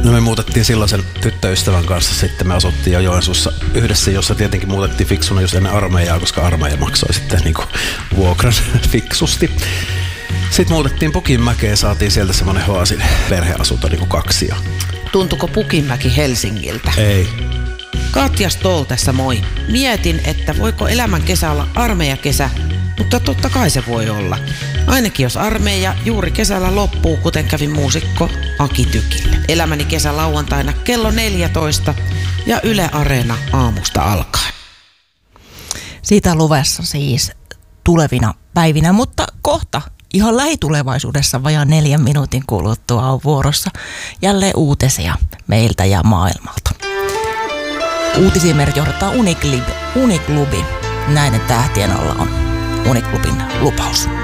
No me muutettiin silloisen tyttöystävän kanssa, sitten me asuttiin jo Joensuussa yhdessä, jossa tietenkin muutettiin fiksuna just ennen armeijaa, koska armeija maksoi sitten niinku vuokran fiksusti. Sitten muutettiin Pukinmäkeen, saatiin sieltä semmonen hoasin perheasunto niinku 2. Tuntuko Pukinmäki Helsingiltä? Ei. Katja Stoll tässä moi. Mietin, että voiko elämän kesä olla armeijakesä, mutta totta kai se voi olla. Ainakin jos armeija juuri kesällä loppuu, kuten kävi muusikko Aki Tykille. Elämäni kesä lauantaina kello 14 ja Yle Areena aamusta alkaen. Siitä luvassa siis tulevina päivinä, mutta kohta ihan lähitulevaisuudessa vajaan 4 minuutin kuluttua on vuorossa jälleen uutisia meiltä ja maailmalta. Uutisiin meidät johdattaa Uniklubi. Näiden tähtien alla on Uniklubin lupaus.